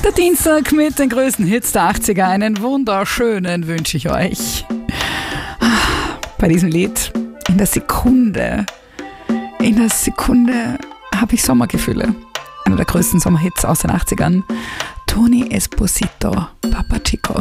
Der Dienstag mit den größten Hits der 80er. Einen wunderschönen wünsche ich euch. Bei diesem Lied, in der Sekunde habe ich Sommergefühle. Einer der größten Sommerhits aus den 80ern. Tony Esposito, Papa Chico.